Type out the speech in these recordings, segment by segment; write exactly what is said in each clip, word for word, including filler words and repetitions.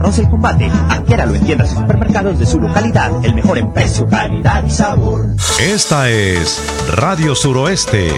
Conoce el combate. Adquiéralo en tiendas y supermercados de su localidad. El mejor en precio, calidad y sabor. Esta es Radio Suroeste.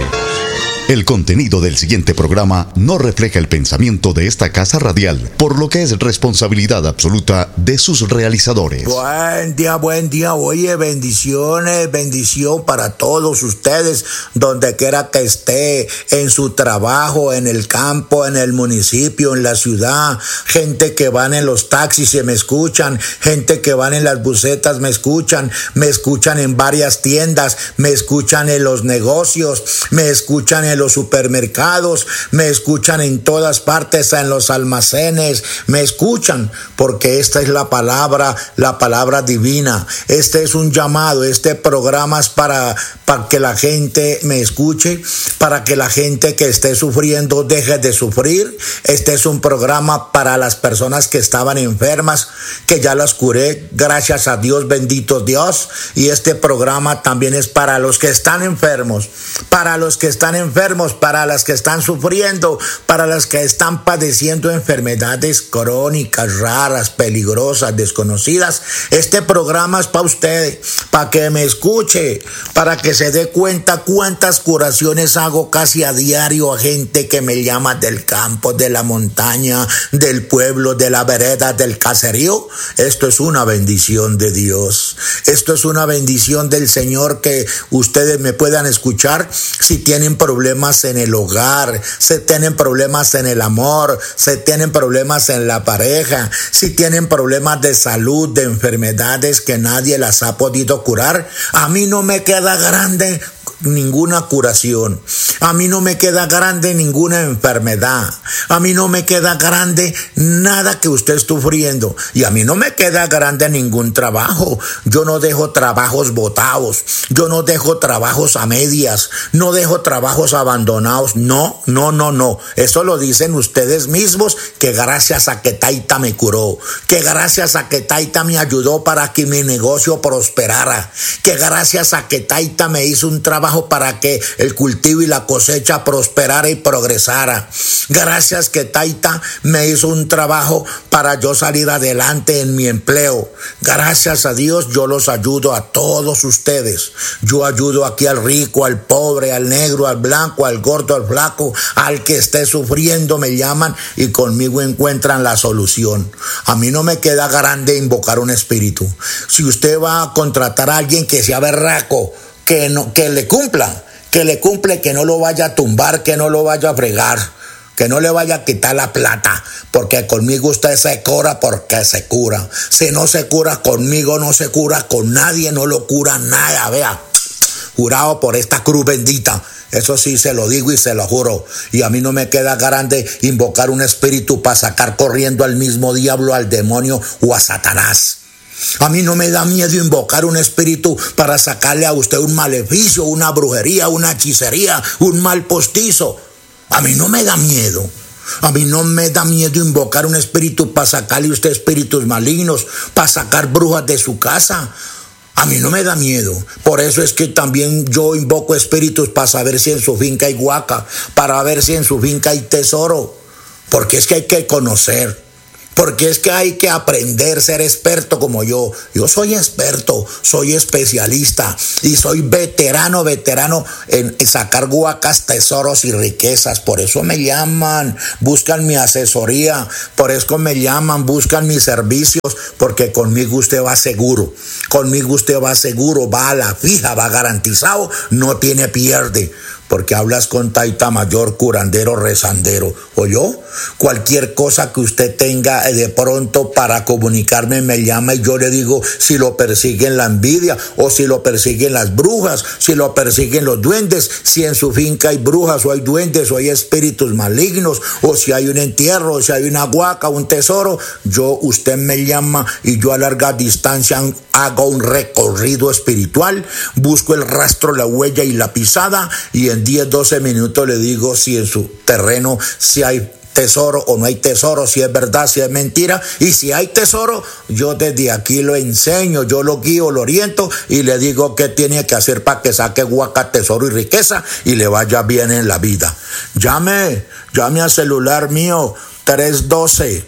El contenido del siguiente programa no refleja el pensamiento de esta casa radial, por lo que es responsabilidad absoluta de sus realizadores. Buen día, buen día. Oye, bendiciones, bendición para todos ustedes, donde quiera que esté, en su trabajo, en el campo, en el municipio, en la ciudad. Gente que van en los taxis y me escuchan, gente que van en las busetas me escuchan, me escuchan en varias tiendas, me escuchan en los negocios, me escuchan en los supermercados, me escuchan en todas partes, en los almacenes, me escuchan, porque esta es la palabra, la palabra divina. Este es un llamado, este programa es para, para que la gente me escuche, para que la gente que esté sufriendo deje de sufrir. Este es un programa para las personas que estaban enfermas, que ya las curé, gracias a Dios, bendito Dios. Y este programa también es para los que están enfermos, para los que están enfermos, para las que están sufriendo, para las que están padeciendo enfermedades crónicas, raras, peligrosas, desconocidas. Este programa es para usted, para que me escuche, para que se dé cuenta cuántas curaciones hago casi a diario a gente que me llama del campo, de la montaña, del pueblo, de la vereda, del caserío. Esto es una bendición de Dios. Esto es una bendición del Señor, que ustedes me puedan escuchar si tienen problemas en el hogar, si tienen problemas en el amor, si tienen problemas en la pareja, si tienen problemas de salud, de enfermedades que nadie las ha podido curar. A mí no me queda grande ninguna curación. A mí no me queda grande ninguna enfermedad. A mí no me queda grande nada que usted esté sufriendo. Y a mí no me queda grande ningún trabajo. Yo no dejo trabajos botados. Yo no dejo trabajos a medias. No dejo trabajos abandonados. No, no, no, no. Eso lo dicen ustedes mismos, que gracias a que Taita me curó, que gracias a que Taita me ayudó para que mi negocio prosperara, que gracias a que Taita me hizo un trabajo para que el cultivo y la cosecha prosperara y progresara. Gracias que Taita me hizo un trabajo para yo salir adelante en mi empleo. Gracias a Dios yo los ayudo a todos ustedes. Yo ayudo aquí al rico, al pobre, al negro, al blanco, al gordo, al flaco, al que esté sufriendo me llaman y conmigo encuentran la solución. A mí no me queda grande invocar un espíritu. Si usted va a contratar a alguien que sea berraco, que no, que le cumpla, que le cumple, que no lo vaya a tumbar, que no lo vaya a fregar, que no le vaya a quitar la plata, porque conmigo usted se cura porque se cura. Si no se cura conmigo, no se cura con nadie, no lo cura nada, vea, jurado por esta cruz bendita. Eso sí se lo digo y se lo juro. Y a mí no me queda grande invocar un espíritu para sacar corriendo al mismo diablo, al demonio o a Satanás. A mí no me da miedo invocar un espíritu para sacarle a usted un maleficio, una brujería, una hechicería, un mal postizo. A mí no me da miedo. A mí no me da miedo invocar un espíritu para sacarle a usted espíritus malignos, para sacar brujas de su casa. A mí no me da miedo. Por eso es que también yo invoco espíritus para saber si en su finca hay guaca, para ver si en su finca hay tesoro. Porque es que hay que conocer. Porque es que hay que aprender, ser experto como yo. Yo soy experto, soy especialista y soy veterano, veterano en sacar guacas, tesoros y riquezas. Por eso me llaman, buscan mi asesoría, por eso me llaman, buscan mis servicios, porque conmigo usted va seguro. Conmigo usted va seguro, va a la fija, va garantizado, no tiene pierde. Porque hablas con Taita Mayor, curandero, rezandero. ¿Oyó? Cualquier cosa que usted tenga de pronto para comunicarme, me llama y yo le digo si lo persiguen la envidia o si lo persiguen las brujas, si lo persiguen los duendes, si en su finca hay brujas o hay duendes o hay espíritus malignos, o si hay un entierro, o si hay una guaca, un tesoro. Yo, usted me llama y yo a larga distancia hago un recorrido espiritual, busco el rastro, la huella y la pisada, y en diez, doce minutos le digo si en su terreno si hay tesoro o no hay tesoro, si es verdad, si es mentira. Y si hay tesoro, yo desde aquí lo enseño, yo lo guío, lo oriento y le digo qué tiene que hacer para que saque guaca, tesoro y riqueza y le vaya bien en la vida. Llame, llame al celular mío tres uno dos,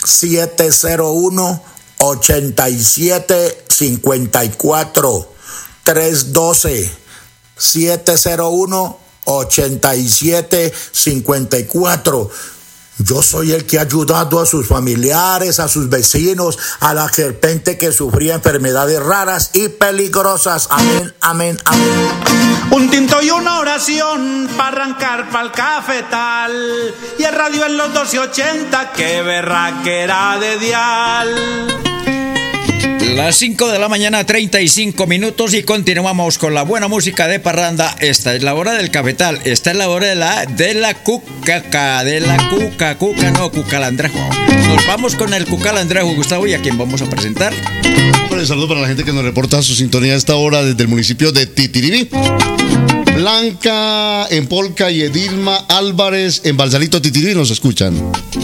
siete cero uno, ocho siete cinco cuatro. tres uno dos, siete cero uno, ocho siete cinco cuatro. Yo soy el que ha ayudado a sus familiares, a sus vecinos, a la gente que sufría enfermedades raras y peligrosas. Amén, amén, amén. Un tinto y una oración para arrancar pa'l cafetal. Y el radio en los doce ochenta, que berraquera de dial. Las cinco de la mañana, treinta y cinco minutos, y continuamos con la buena música de parranda. Esta es la hora del cafetal, esta es la hora de la de la cucaca, de la cuca, cuca no, cucalandrejo. Nos vamos con el cucalandrejo, Gustavo, y a quien vamos a presentar. Un saludo para la gente que nos reporta su sintonía a esta hora desde el municipio de Titiribí. Blanca en Polca y Edilma Álvarez en Balsalito, Titiribí nos escuchan.